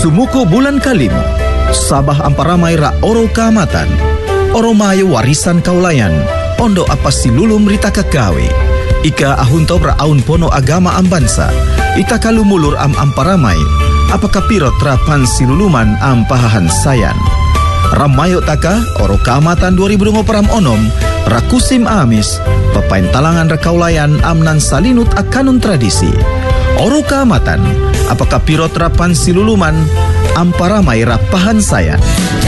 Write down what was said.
Sumuko bulan kalimu, sabah amparamai ra oro kamatan, oro mayo warisan kaulayan, ondo apa silulum rita kakawe. Ika ahuntaw ra aun pono agama ambansa, ita kalumulur amparamai, apakah pirot rapan siluluman ampahahan sayan. Ramayo taka oro kamatan 2024 onom, rakusim amis, papain talangan rakaulayan amnan salinut akanun tradisi. Oro kamatan, apakah pirot rapan siluluman amparamai rapahan sayan.